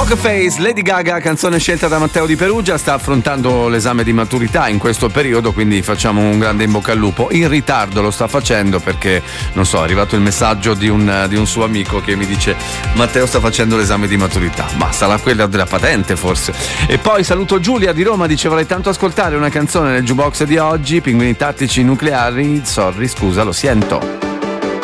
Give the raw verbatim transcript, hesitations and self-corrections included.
Poker Face, Lady Gaga, canzone scelta da Matteo di Perugia, sta affrontando l'esame di maturità in questo periodo, quindi facciamo un grande in bocca al lupo. In ritardo lo sta facendo perché, non so, è arrivato il messaggio di un, di un suo amico che mi dice: Matteo sta facendo l'esame di maturità, ma sarà quella della patente forse. E poi saluto Giulia di Roma, dice: vorrei tanto ascoltare una canzone nel jukebox di oggi, Pinguini Tattici Nucleari, sorry, scusa, lo sento.